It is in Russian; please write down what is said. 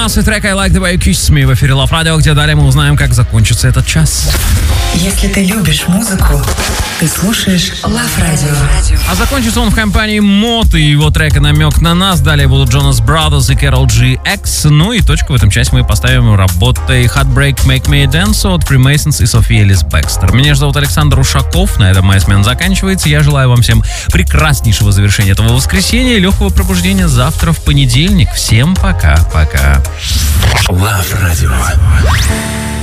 12 трек I Like The Way You Kiss Me в эфире Love Radio, где далее мы узнаем, как закончится этот час. Если ты любишь музыку, ты слушаешь Love Radio. А закончится он в компании Мот и его трека «Намек на нас». Далее будут Jonas Brothers и Karol G. X. Ну и точку в этом части мы поставим работой Heartbreak Make Me Dance от Freemasons и Софии Элис Бекстер. Меня же зовут Александр Ушаков. На этом моя смена заканчивается. Я желаю вам всем прекраснейшего завершения этого воскресенья и легкого пробуждения завтра в понедельник. Всем пока-пока. Love Radio.